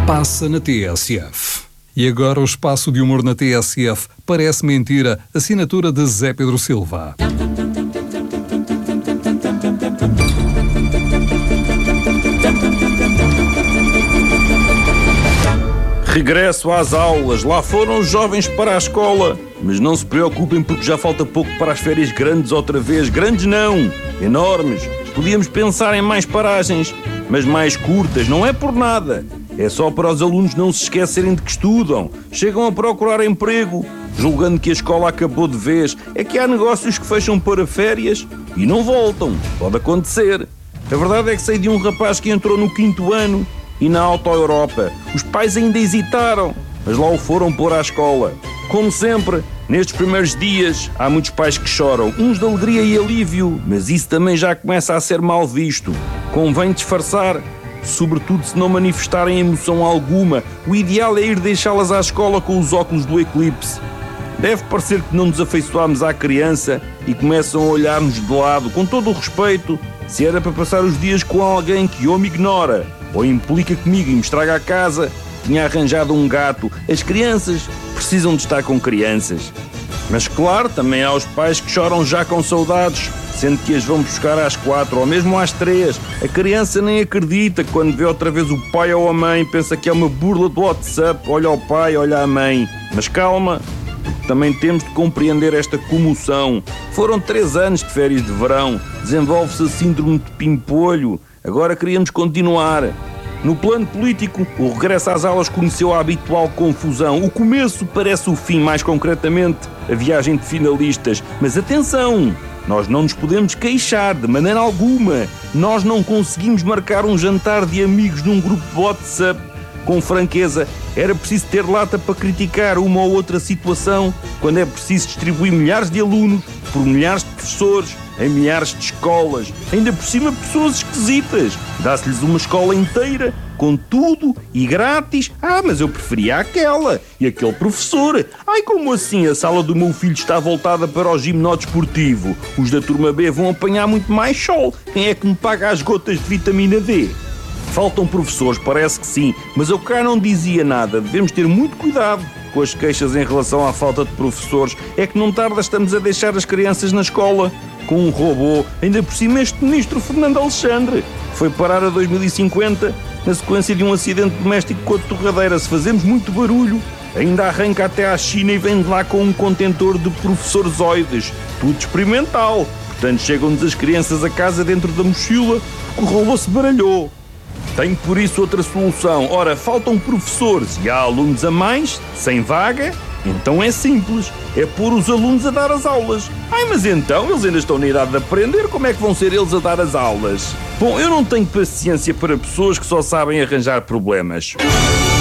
Passa na TSF. E agora o espaço de humor na TSF parece mentira. Assinatura de Zé Pedro Silva. Regresso às aulas. Lá foram os jovens para a escola. Mas não se preocupem porque já falta pouco para as férias grandes outra vez. Grandes não, enormes. Podíamos pensar em mais paragens, mas mais curtas, não é por nada. É só para os alunos não se esquecerem de que estudam. Chegam a procurar emprego, julgando que a escola acabou de vez. É que há negócios que fecham para férias e não voltam. Pode acontecer. A verdade é que sei de um rapaz que entrou no 5º ano e na Auto-Europa. Os pais ainda hesitaram, mas lá o foram pôr à escola. Como sempre, nestes primeiros dias, há muitos pais que choram, uns de alegria e alívio, mas isso também já começa a ser mal visto. Convém disfarçar, sobretudo se não manifestarem emoção alguma. O ideal é ir deixá-las à escola com os óculos do eclipse. Deve parecer que não nos afeiçoámos à criança e começam a olhar-nos de lado, com todo o respeito, se era para passar os dias com alguém que ou me ignora, ou implica comigo e me estraga a casa. Tinha arranjado um gato. As crianças precisam de estar com crianças. Mas claro, também há os pais que choram já com saudades, sendo que as vão buscar às 4 ou mesmo às 3. A criança nem acredita quando vê outra vez o pai ou a mãe, pensa que é uma burla do WhatsApp, olha ao pai, olha à mãe. Mas calma, também temos de compreender esta comoção. Foram 3 anos de férias de verão, desenvolve-se a síndrome de pimpolho, agora queríamos continuar. No plano político, o regresso às aulas conheceu a habitual confusão. O começo parece o fim, mais concretamente, a viagem de finalistas. Mas atenção, nós não nos podemos queixar de maneira alguma. Nós não conseguimos marcar um jantar de amigos num grupo de WhatsApp. Com franqueza, era preciso ter lata para criticar uma ou outra situação, quando é preciso distribuir milhares de alunos por milhares de professores, em milhares de escolas, ainda por cima pessoas esquisitas. Dá-se-lhes uma escola inteira, com tudo e grátis. Mas eu preferia aquela e aquele professor. Como assim? A sala do meu filho está voltada para o gimnasio desportivo. Os da turma B vão apanhar muito mais sol. Quem é que me paga as gotas de vitamina D? Faltam professores, parece que sim, mas eu cá não dizia nada. Devemos ter muito cuidado com as queixas em relação à falta de professores. É que não tarda estamos a deixar as crianças na escola com um robô. Ainda por cima este ministro Fernando Alexandre foi parar a 2050 na sequência de um acidente doméstico com a torradeira. Se fazemos muito barulho, ainda arranca até à China e vem de lá com um contentor de professorzoides. Tudo experimental. Portanto, chegam-nos as crianças a casa dentro da mochila porque o robô se baralhou. Tenho por isso outra solução. Ora, faltam professores e há alunos a mais, sem vaga. Então é simples, é pôr os alunos a dar as aulas. Mas então, eles ainda estão na idade de aprender, como é que vão ser eles a dar as aulas? Bom, eu não tenho paciência para pessoas que só sabem arranjar problemas.